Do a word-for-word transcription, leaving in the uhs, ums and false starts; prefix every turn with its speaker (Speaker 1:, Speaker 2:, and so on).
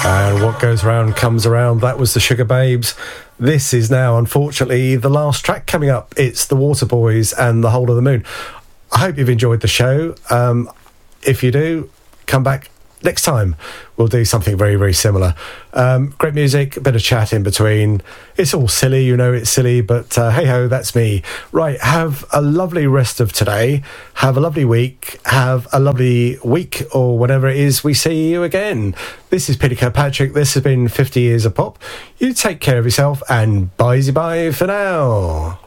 Speaker 1: And what goes around comes around. That was the Sugar Babes. This is now, unfortunately, the last track coming up. It's the Waterboys and The Whole of the Moon. I hope you've enjoyed the show. Um, if you do, come back next time. We'll do something very, very similar. Um, great music, a bit of chat in between. It's all silly, you know it's silly, but uh, hey-ho, that's me. Right, have a lovely rest of today. Have a lovely week. Have a lovely week, or whatever it is we see you again. This is Peter Kirkpatrick. This has been fifty Years of Pop. You take care of yourself, and bye-bye for now.